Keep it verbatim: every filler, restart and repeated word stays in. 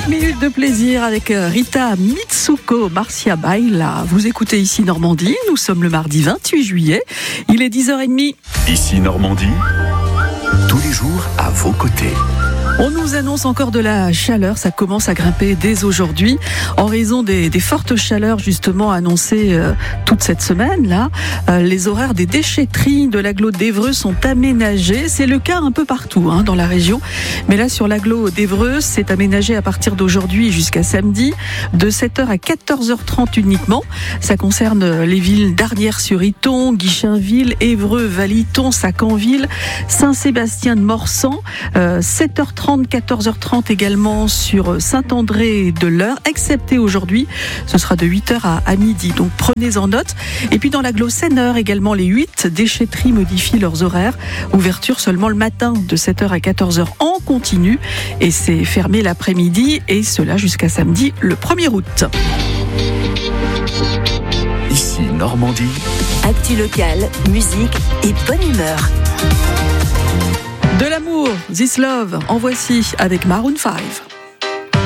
cinq minutes de plaisir avec Rita Mitsuko Marcia Baila. Vous écoutez Ici Normandie, nous sommes le mardi vingt-huit juillet, il est dix heures trente. Ici Normandie, tous les jours à vos côtés. On nous annonce encore de la chaleur, ça commence à grimper dès aujourd'hui en raison des, des fortes chaleurs justement annoncées euh, toute cette semaine là. Euh, les horaires des déchetteries de l'agglo d'Évreux sont aménagés, c'est le cas un peu partout hein, dans la région, mais là sur l'agglo d'Évreux c'est aménagé à partir d'aujourd'hui jusqu'à samedi de sept heures à quatorze heures trente uniquement. Ça concerne les villes d'Arnières-sur-Iton, Guichainville, Évreux, Valiton, Sacanville, Saint-Sébastien-de-Morsan, euh, sept heures trente, quatorze heures trente également sur Saint-André-de-l'Eure, excepté aujourd'hui, ce sera de huit heures à, à midi, donc prenez-en note. Et puis dans l'agglo Seineur également, les huit déchetteries modifient leurs horaires, ouverture seulement le matin de sept heures à quatorze heures en continu, et c'est fermé l'après-midi, et cela jusqu'à samedi le premier août. Ici Normandie. Actu locale, musique et bonne humeur. De l'amour, This Love, en voici avec Maroon five.